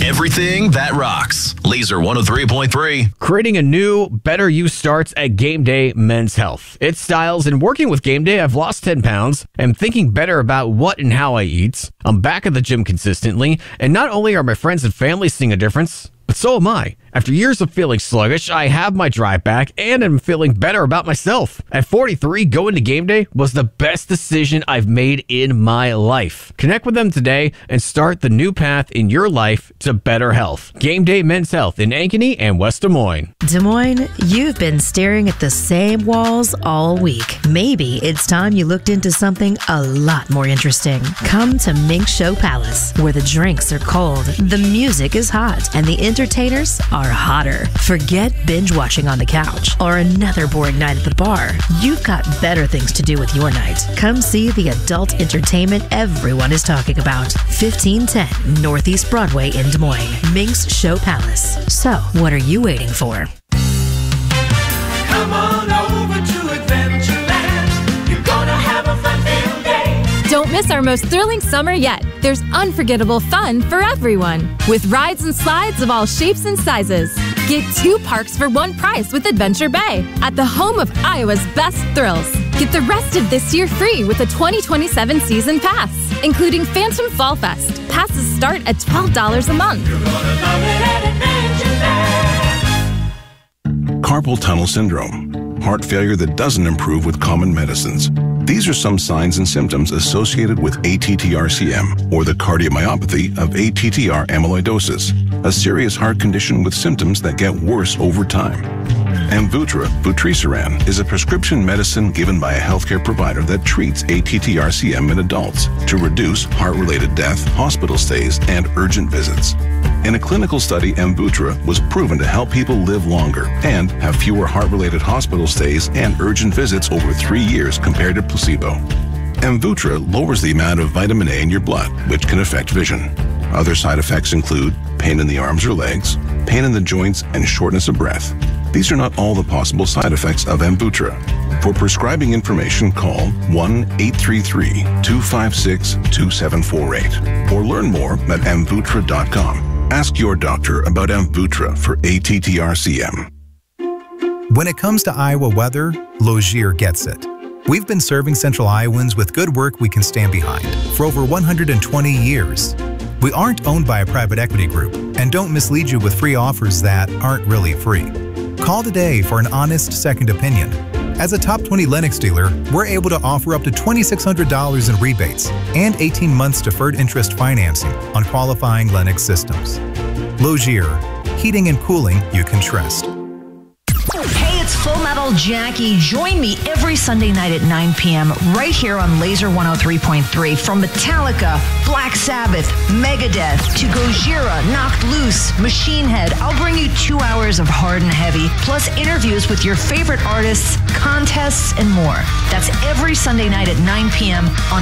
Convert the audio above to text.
everything that rocks. Laser 103.3. Creating a new, better you starts at Game Day Men's Health. It's styles, and working with Game Day, I've lost 10 pounds. I'm thinking better about what and how I eat. I'm back at the gym consistently, and not only are my friends and family seeing a difference, but so am I. After years of feeling sluggish, I have my drive back and I'm feeling better about myself. At 43, going to Game Day was the best decision I've made in my life. Connect with them today and start the new path in your life to better health. Game Day Men's Health in Ankeny and West Des Moines. Des Moines, you've been staring at the same walls all week. Maybe it's time you looked into something a lot more interesting. Come to Mink Show Palace, where the drinks are cold, the music is hot, and the entertainers are hotter. Forget binge watching on the couch or another boring night at the bar. You've got better things to do with your night. Come see the adult entertainment everyone is talking about. 1510 Northeast Broadway in Des Moines. Mink's Show Palace. So, what are you waiting for? Come on over to Adventureland. You're gonna have a fun-filled day. Don't miss our most thrilling summer yet. There's unforgettable fun for everyone, with rides and slides of all shapes and sizes. Get 2 parks for 1 price with Adventure Bay, at the home of Iowa's best thrills. Get the rest of this year free with a 2027 season pass, including Phantom Fall Fest. Passes start at $12 a month. You're gonna love it at Adventureland. Carpal tunnel syndrome, heart failure that doesn't improve with common medicines. These are some signs and symptoms associated with ATTR-CM, or the cardiomyopathy of ATTR amyloidosis, a serious heart condition with symptoms that get worse over time. Amvuttra, vutrisiran, is a prescription medicine given by a healthcare provider that treats ATTR-CM in adults to reduce heart-related death, hospital stays, and urgent visits. In a clinical study, Amvuttra was proven to help people live longer and have fewer heart-related hospital stays and urgent visits over 3 years compared to placebo. Amvuttra lowers the amount of vitamin A in your blood, which can affect vision. Other side effects include pain in the arms or legs, pain in the joints, and shortness of breath. These are not all the possible side effects of Amvuttra. For prescribing information, call 1-833-256-2748 or learn more at amvuttra.com. Ask your doctor about Amvuttra for ATTR-CM. When it comes to Iowa weather, Logier gets it. We've been serving Central Iowans with good work we can stand behind for over 120 years. We aren't owned by a private equity group and don't mislead you with free offers that aren't really free. Call today for an honest second opinion. As a top 20 Lennox dealer, we're able to offer up to $2,600 in rebates and 18 months deferred interest financing on qualifying Lennox systems. Logier, heating and cooling you can trust. Hey, it's Full Metal Jackie. Join me every Sunday night at 9 p.m. right here on Laser 103.3. From Metallica, Black Sabbath, Megadeth, to Gojira, Knocked Loose, Machine Head, I'll bring you 2 hours of hard and heavy, plus interviews with your favorite artists, contests, and more. That's every Sunday night at 9 p.m. on